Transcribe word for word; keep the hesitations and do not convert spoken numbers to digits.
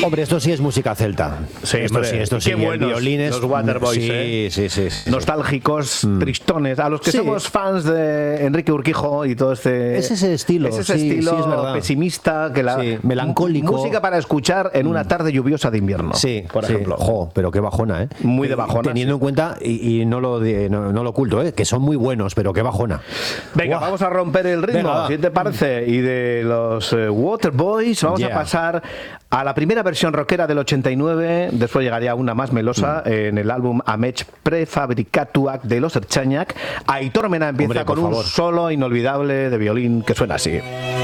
Hombre, esto sí es música celta. Sí, esto hombre, sí, esto qué sí. buenos Violines. los Waterboys, sí, ¿eh? sí, sí, sí, sí. Nostálgicos, Mm. tristones. A los que Sí. somos fans de Enrique Urquijo y todo este... Es ese estilo, Es ese sí, estilo sí, es verdad. pesimista, que la, Sí, melancólico. Música para escuchar en una tarde lluviosa de invierno. Sí, por sí. ejemplo. Jo, pero qué bajona, ¿eh? Muy de bajona, Teniendo sí. en cuenta, y, y no, lo, de- no, no lo oculto, ¿eh? Que son muy buenos, pero qué bajona. Venga, Guau. vamos a romper el ritmo, Venga, va. si te parece. Y de los eh, Waterboys vamos Yeah. a pasar a la primera versión rockera del ochenta y nueve. Después llegaría una más melosa Mm. en el álbum Amech Prefabricatuak de los Ertzañak. Aitor Mena empieza Hombre, por con un favor. solo inolvidable de violín que suena así.